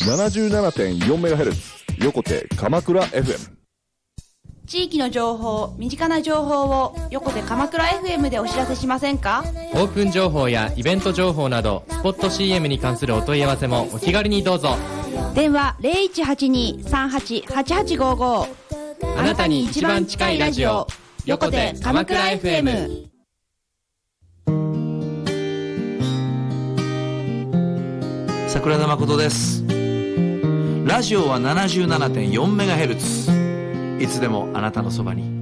77.4MHz 横手鎌倉 FM。 地域の情報、身近な情報を横手鎌倉 FM でお知らせしませんか？ オープン情報やイベント情報などスポット CM に関するお問い合わせもお気軽にどうぞ。 電話 0182-388855。 あなたに一番近いラジオ、横手鎌倉 FM。 桜田誠です。ラジオは 77.4MHz、 いつでもあなたのそばに。